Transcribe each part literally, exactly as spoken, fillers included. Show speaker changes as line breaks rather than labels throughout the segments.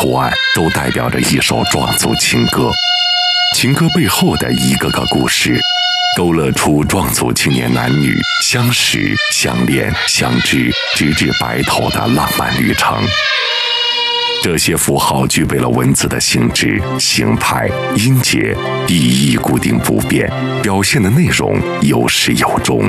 图案都代表着一首壮族情歌。情歌背后的一个个故事，勾勒出壮族青年男女相识、相恋、相知，直至白头的浪漫旅程。这些符号具备了文字的性质、形态、音节，意义固定不变，表现的内容有始有终。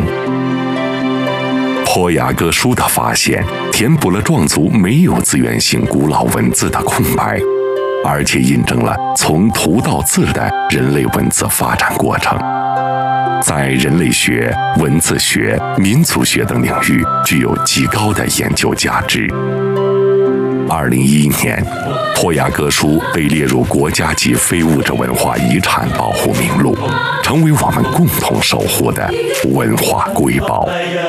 坡雅各书的发现，填补了壮族没有资源性古老文字的空白，而且印证了从图到字的人类文字发展过程，在人类学、文字学、民族学等领域具有极高的研究价值。二零一一年，坡雅各书被列入国家级非物质文化遗产保护名录，成为我们共同守护的文化瑰宝。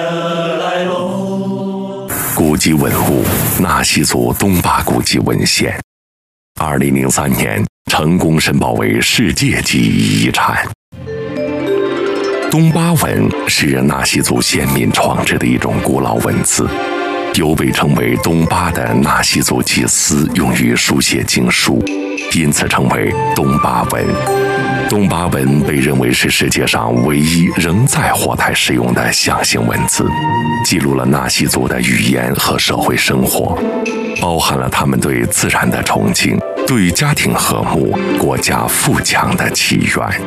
古籍文物纳西族东巴古籍文献，二零零三年成功申报为世界级遗产。东巴文是纳西族先民创制的一种古老文字，又被称为东巴的纳西族祭司用于书写经书，因此称为东巴文。东巴文被认为是世界上唯一仍在活态使用的象形文字，记录了纳西族的语言和社会生活，包含了他们对自然的崇敬，对家庭和睦、国家富强的祈愿。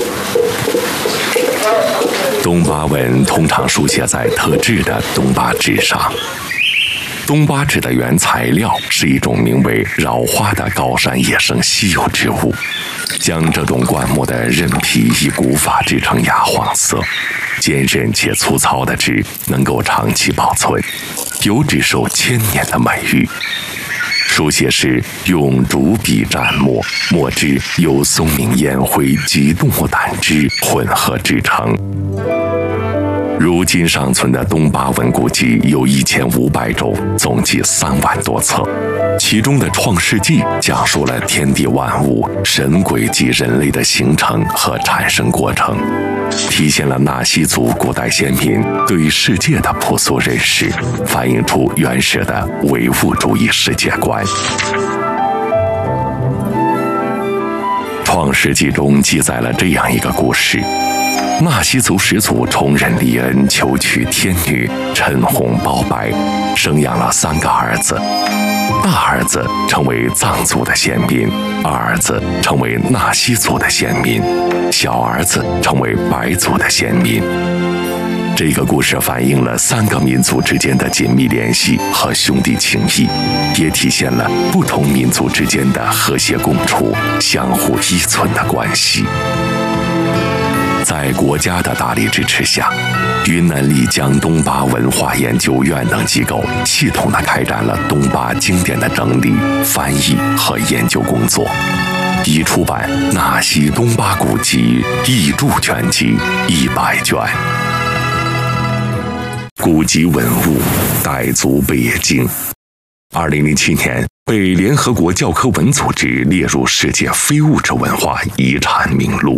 东巴文通常书写在特制的东巴纸上。东巴纸的原材料是一种名为苕花的高山野生稀有植物，将这种灌木的韧皮以古法制成亚黄色，坚韧且粗糙的纸能够长期保存，有纸寿千年的美誉。书写时用竹笔蘸墨，墨汁由松明烟灰及动物胆汁混合制成。如今尚存的东巴文古籍有一千五百种，总计三万多册。其中的《创世纪》讲述了天地万物、神鬼及人类的形成和产生过程，体现了纳西族古代先民对世界的朴素认识，反映出原始的唯物主义世界观。《创世纪》中记载了这样一个故事：纳西族始祖崇仁立恩，求娶天女陈红包白，生养了三个儿子。大儿子成为藏族的先民，二儿子成为纳西族的先民，小儿子成为白族的先民。这个故事反映了三个民族之间的紧密联系和兄弟情谊，也体现了不同民族之间的和谐共处、相互依存的关系。在国家的大力支持下，云南丽江东巴文化研究院等机构系统地开展了东巴经典的整理、翻译和研究工作，已出版《纳西东巴古籍译注全集》一百卷。古籍文物傣族贝叶经，二零零七年被联合国教科文组织列入世界非物质文化遗产名录。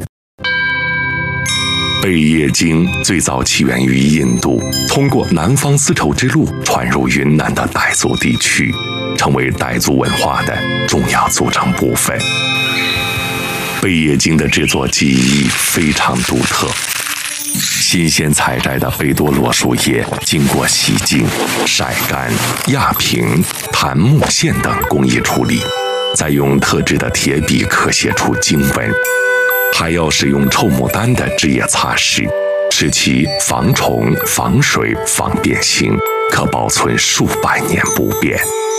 贝叶经最早起源于印度，通过南方丝绸之路传入云南的傣族地区，成为傣族文化的重要组成部分。贝叶经的制作技艺非常独特，新鲜采摘的贝多罗树叶经过洗净、晒干、压平、弹木线等工艺处理，再用特制的铁笔刻写出经文，还要使用臭牡丹的汁液擦拭，使其防虫、防水、防变形，可保存数百年不变。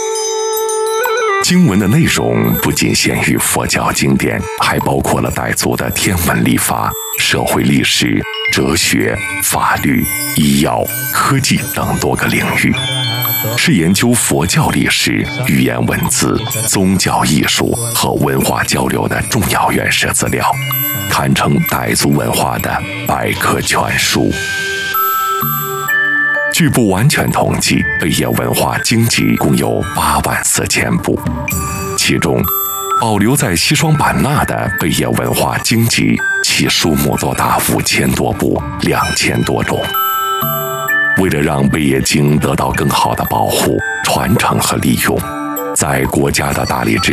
经文的内容不仅限于佛教经典，还包括了傣族的天文历法、社会历史、哲学、法律、医药、科技等多个领域，是研究佛教历史、语言文字、宗教艺术和文化交流的重要原始资料，堪称傣族文化的百科全书。据不完全统计，贝叶文化经籍共有八万四千部，其中保留在西双版纳的贝叶文化经籍，其数目多达五千多部，两千多种。为了让贝叶经得到更好的保护、传承和利用，在国家的大力支